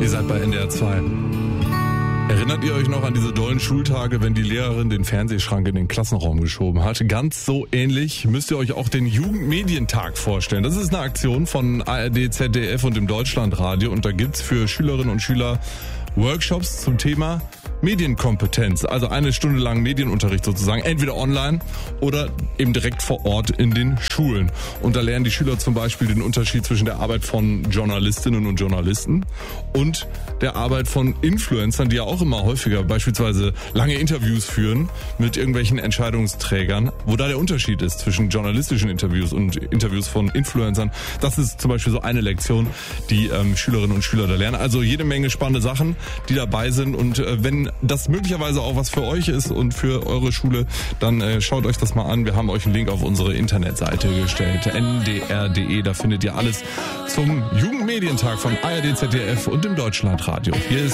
Ihr seid bei NDR 2. Erinnert ihr euch noch an diese dollen Schultage, wenn die Lehrerin den Fernsehschrank in den Klassenraum geschoben hat? Ganz so ähnlich müsst ihr euch auch den Jugendmedientag vorstellen. Das ist eine Aktion von ARD, ZDF und dem Deutschlandradio und da gibt's für Schülerinnen und Schüler Workshops zum Thema Medienkompetenz, also eine Stunde lang Medienunterricht sozusagen, entweder online oder eben direkt vor Ort in den Schulen. Und da lernen die Schüler zum Beispiel den Unterschied zwischen der Arbeit von Journalistinnen und Journalisten und der Arbeit von Influencern, die ja auch immer häufiger beispielsweise lange Interviews führen mit irgendwelchen Entscheidungsträgern, wo da der Unterschied ist zwischen journalistischen Interviews und Interviews von Influencern. Das ist zum Beispiel so eine Lektion, die Schülerinnen und Schüler da lernen. Also jede Menge spannende Sachen, die dabei sind und wenn das möglicherweise auch was für euch ist und für eure Schule, dann schaut euch das mal an. Wir haben euch einen Link auf unsere Internetseite gestellt, ndr.de. Da findet ihr alles zum Jugendmedientag von ARD, ZDF und dem Deutschlandradio. Hier ist